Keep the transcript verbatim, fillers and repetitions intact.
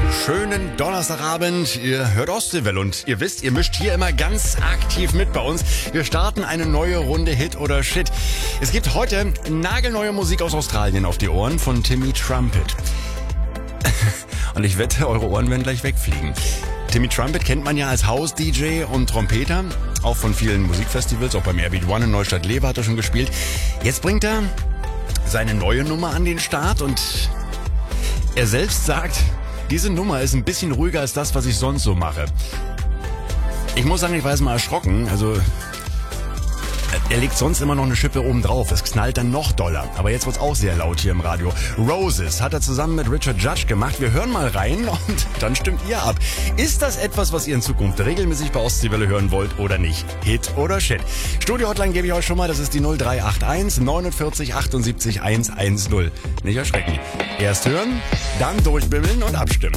Schönen Donnerstagabend, ihr hört Ostseewelle und ihr wisst, ihr mischt hier immer ganz aktiv mit bei uns. Wir starten eine neue Runde Hit oder Shit. Es gibt heute nagelneue Musik aus Australien auf die Ohren von Timmy Trumpet. Und ich wette, eure Ohren werden gleich wegfliegen. Timmy Trumpet kennt man ja als House-D J und Trompeter, auch von vielen Musikfestivals, auch beim Airbeat One in Neustadt-Lever hat er schon gespielt. Jetzt bringt er seine neue Nummer an den Start und er selbst sagt, diese Nummer ist ein bisschen ruhiger als das, was ich sonst so mache. Ich muss sagen, ich war jetzt mal erschrocken. Also, er legt sonst immer noch eine Schippe oben drauf. Es knallt dann noch doller. Aber jetzt wird's auch sehr laut hier im Radio. Roses hat er zusammen mit Richard Judge gemacht. Wir hören mal rein und dann stimmt ihr ab. Ist das etwas, was ihr in Zukunft regelmäßig bei Ostseewelle hören wollt oder nicht? Hit oder Shit? Studio-Hotline gebe ich euch schon mal. Das ist die null drei acht eins neunundvierzig achtundsiebzig hundertzehn. Nicht erschrecken. Erst hören, dann durchbimmeln und abstimmen.